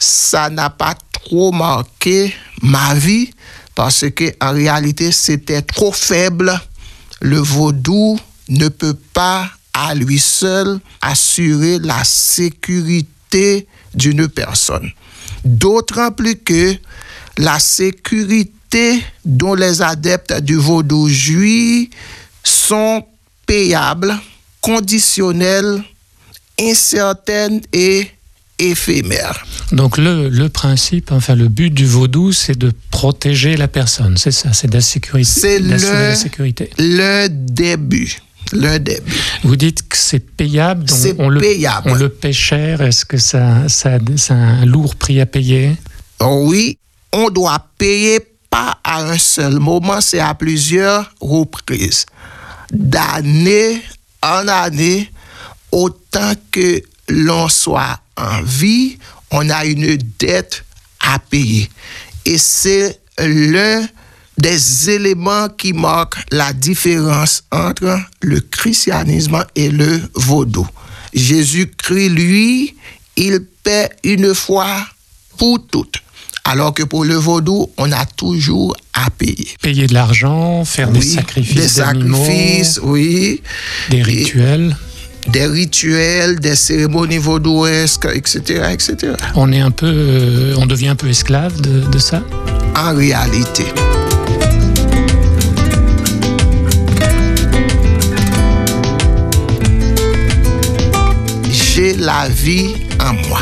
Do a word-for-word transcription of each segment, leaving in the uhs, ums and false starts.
ça n'a pas trop marqué ma vie parce que en réalité, c'était trop faible. Le vaudou ne peut pas à lui seul assurer la sécurité d'une personne. D'autant plus que la sécurité dont les adeptes du vaudou jouissent sont payables, conditionnelles, incertaines et éphémères. Donc le, le principe, enfin le but du vaudou, c'est de protéger la personne, c'est ça, c'est d'assurer, c'est d'assurer le, la sécurité. Le début. Le début. Vous dites que c'est payable, donc c'est on, le, payable. on le paie cher, est-ce que ça, ça, c'est un lourd prix à payer? Oui, on doit payer pas à un seul moment, c'est à plusieurs reprises. D'année en année, autant que l'on soit en vie, on a une dette à payer. Et c'est l'un des éléments qui marquent la différence entre le christianisme et le vaudou. Jésus-Christ, lui, il paie une fois pour toutes. Alors que pour le vaudou, on a toujours à payer. Payer de l'argent, faire oui, des sacrifices des d'animaux, sacrifices, oui. Des rituels. Et des rituels, des cérémonies vaudouesques, et cetera, et cetera. On est un peu, euh, on devient un peu esclave de, de ça? En réalité. J'ai la vie en moi.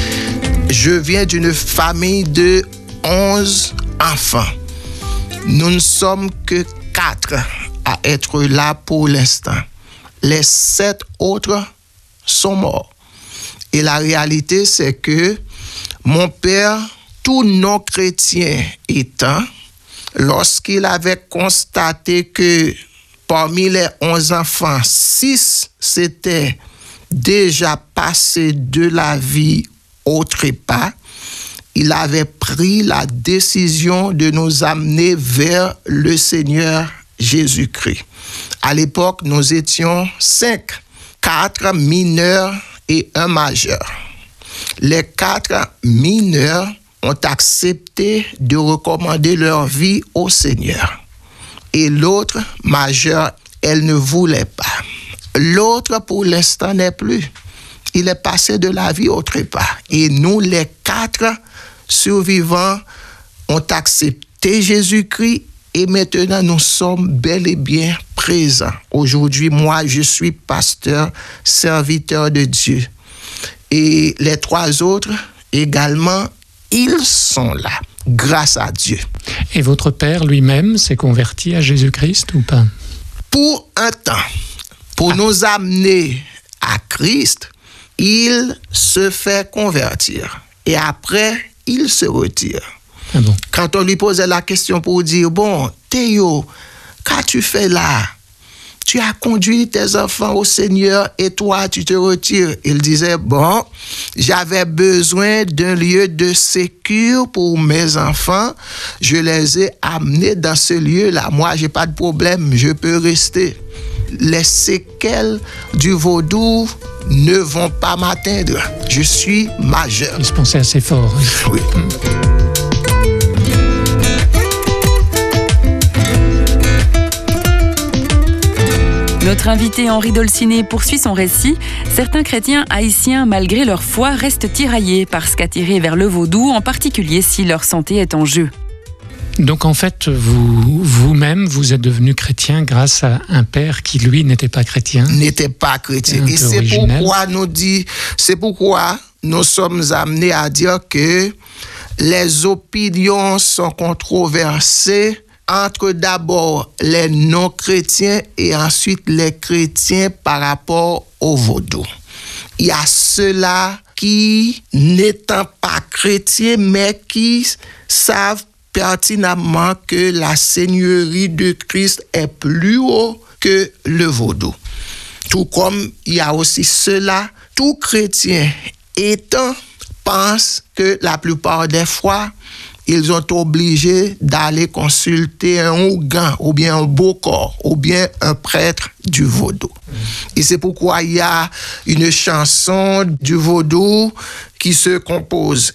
Je viens d'une famille de onze enfants. Nous ne sommes que quatre à être là pour l'instant. Les sept autres sont morts. Et la réalité, c'est que mon père, tout non-chrétien étant, lorsqu'il avait constaté que parmi les onze enfants, six s'étaient déjà passés de la vie au trépas, il avait pris la décision de nous amener vers le Seigneur Jésus-Christ. À l'époque, nous étions cinq, quatre mineurs et un majeur. Les quatre mineurs ont accepté de recommander leur vie au Seigneur. Et l'autre, majeur, elle ne voulait pas. L'autre, pour l'instant, n'est plus. Il est passé de la vie au trépas. Et nous, les quatre survivants, ont accepté Jésus-Christ et maintenant, nous sommes bel et bien présents. Aujourd'hui, moi, je suis pasteur, serviteur de Dieu. Et les trois autres, également, ils sont là, grâce à Dieu. Et votre père lui-même s'est converti à Jésus-Christ ou pas? Pour un temps, pour ah. nous amener à Christ, il se fait convertir. Et après, il se retire. Ah bon? Quand on lui posait la question pour dire, bon, Théo, qu'as-tu fait là? Tu as conduit tes enfants au Seigneur et toi, tu te retires. Il disait, bon, j'avais besoin d'un lieu de sécurité pour mes enfants. Je les ai amenés dans ce lieu-là. Moi, j'ai pas de problème, je peux rester. Les séquelles du vaudou ne vont pas m'atteindre. Je suis majeur. Il se pensait assez fort. Oui. Hum. Notre invité Henri Dolcinet poursuit son récit. Certains chrétiens haïtiens, malgré leur foi, restent tiraillés parce qu'attirés vers le vaudou, en particulier si leur santé est en jeu. Donc en fait, vous, vous-même, vous êtes devenu chrétien grâce à un père qui, lui, n'était pas chrétien. N'était pas chrétien. Et c'est pourquoi nous dit, c'est pourquoi nous sommes amenés à dire que les opinions sont controversées entre d'abord les non-chrétiens et ensuite les chrétiens par rapport au vaudou. Il y a ceux-là qui, n'étant pas chrétiens, mais qui savent pertinemment que la seigneurie de Christ est plus haut que le vaudou. Tout comme il y a aussi ceux-là, tout chrétien étant, pense que la plupart des fois, ils ont obligé d'aller consulter un ougan, ou bien un bokor, ou bien un prêtre du vaudou. Et c'est pourquoi il y a une chanson du vaudou qui se compose